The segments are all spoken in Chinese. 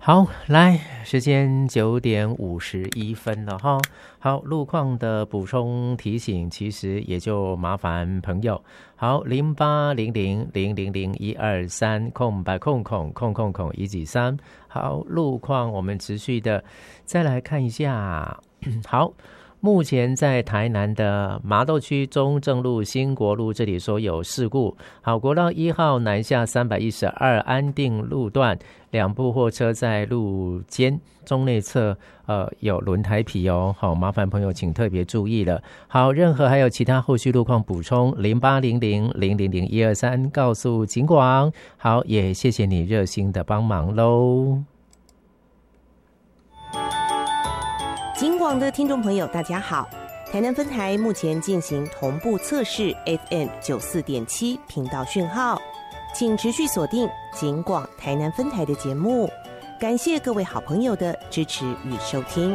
好，来，时间9:51了哈。好，路况的补充提醒，其实也就麻烦朋友。好，0800000123空白空193。好，路况我们持续的再来看一下。好。目前在台南的麻豆区中正路、新国路这里说有事故。好，国道1号南下312安定路段，两部货车在路肩中内侧有轮胎皮哦。好，麻烦朋友请特别注意了。好，任何还有其他后续路况补充，0800000123告诉警广。好，也谢谢你热心的帮忙喽。 警广的听众朋友大家好，台南分台目前进行同步测试 FM 94.7频道讯号，请持续锁定警广台南分台的节目，感谢各位好朋友的支持与收听。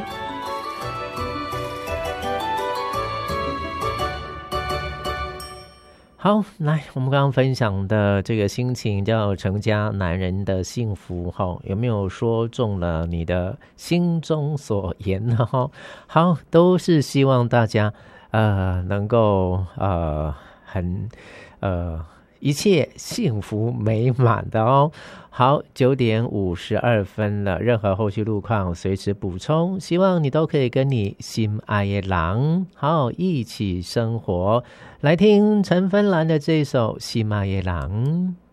好，来，我们刚刚分享的这个心情叫成家男人的幸福，有没有说中了你的心中所言呢？好，都是希望大家能够很一切幸福美满的哦。好，9:52了，任何后续路况随时补充，希望你都可以跟你心爱的人好一起生活。来听陈芬兰的这首《心爱的人》。